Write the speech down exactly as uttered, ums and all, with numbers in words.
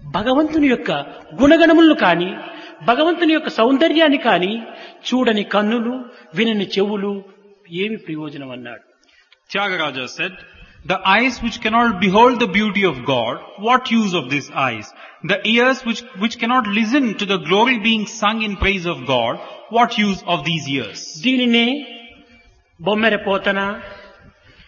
భగవంతుని యొక్క గుణగణములను కాని భగవంతుని యొక్క సౌందర్యాన్ని కాని చూడని కన్నులు వినని చెవులు ఏమి ప్రయోజనం అన్నాడు. Tyagaraja said, the eyes which cannot behold the beauty of God, what use of these eyes? The ears which, which cannot listen to the glory being sung in praise of God, what use of these ears? దీనినే బొమ్మెర పోతన